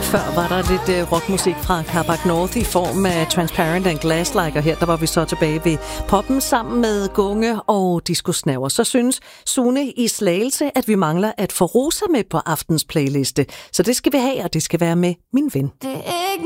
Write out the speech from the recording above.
Før var der lidt rockmusik fra Carbac North i form af Transparent and Glass-like, og her der var vi så tilbage ved poppen sammen med Gunge og Disco Snæver. Så synes Sune i Slagelse, at vi mangler at få Rosa med på aftens playliste. Så det skal vi have, og det skal være med min ven. Det er ikke